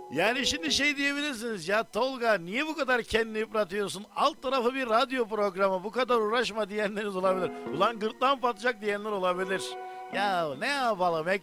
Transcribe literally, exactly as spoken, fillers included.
Yani şimdi şey diyebilirsiniz ya Tolga niye bu kadar kendini yıpratıyorsun? Alt tarafı bir radyo programı bu kadar uğraşma diyenleriniz olabilir. Ulan gırtlağım patlayacak diyenler olabilir. Ya ne yapalım